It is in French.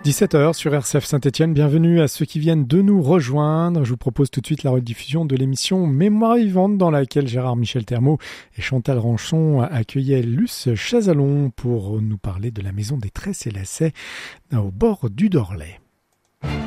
17h sur RCF Saint-Étienne, bienvenue à ceux qui viennent de nous rejoindre. Je vous propose tout de suite la rediffusion de l'émission Mémoire vivante dans laquelle Gérard-Michel Thermeau et Chantal Ranchon accueillaient Luce Chazalon pour nous parler de la maison des Tresses et Lacets au bord du Dorlay.